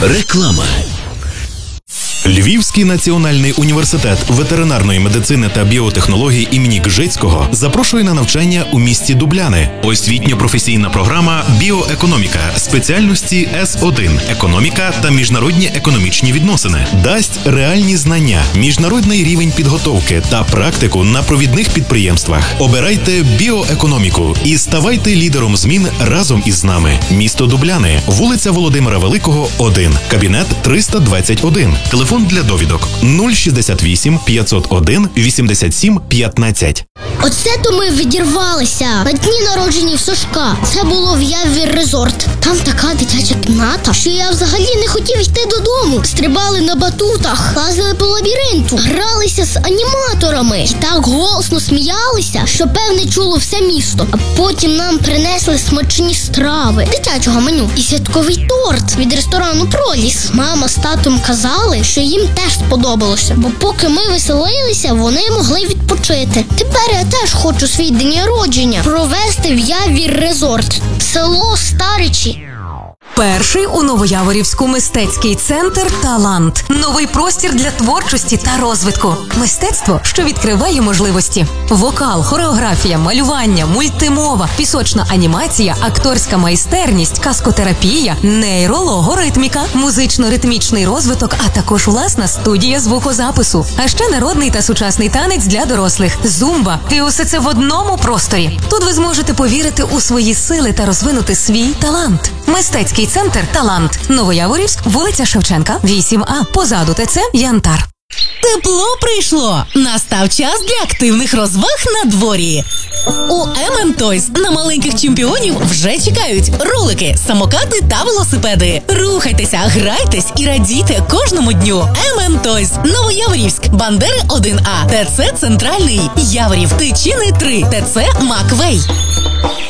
Реклама. Львівський національний університет ветеринарної медицини та біотехнологій імені Кжицького запрошує на навчання у місті Дубляни. Освітньо-професійна програма «Біоекономіка» спеціальності С1 – економіка та міжнародні економічні відносини. Дасть реальні знання, міжнародний рівень підготовки та практику на провідних підприємствах. Обирайте біоекономіку і ставайте лідером змін разом із нами. Місто Дубляни, вулиця Володимира Великого, 1, кабінет 321. Телефон для довідок 068 501 87 15. Оце то ми відірвалися на дні народження в Сашка. Це було в Явір Резорт. Там така дитяча кімната, що я взагалі не хотів йти додому. Стрибали на батутах, лазили по лабіринту, гралися з аніматорами і так голосно сміялися, що певне чуло все місто. А потім нам принесли смачні страви дитячого меню і святковий торт від ресторану Проліс. Мама з татом казали, що їм теж сподобалося, бо поки ми веселилися, вони могли відпочити. Тепер я теж хочу свій день народження провести в Явір Резорт, село Старичі. Перший у Новояворівську мистецький центр «Талант». Новий простір для творчості та розвитку. Мистецтво, що відкриває можливості. Вокал, хореографія, малювання, мультимова, пісочна анімація, акторська майстерність, каскотерапія, нейрологоритміка, музично-ритмічний розвиток, а також власна студія звукозапису. А ще народний та сучасний танець для дорослих, зумба. І усе це в одному просторі. Тут ви зможете повірити у свої сили та розвинути свій талант. Мистецький центр «Талант». Новояворівськ, вулиця Шевченка, 8А. Позаду ТЦ «Янтар». Тепло прийшло! Настав час для активних розваг на дворі. У MM Toys на маленьких чемпіонів вже чекають ролики, самокати та велосипеди. Рухайтеся, грайтесь і радійте кожному дню. MM Toys. Новояворівськ, Бандери 1А, ТЦ Центральний, Яворів, Тичини 3, ТЦ Маквей.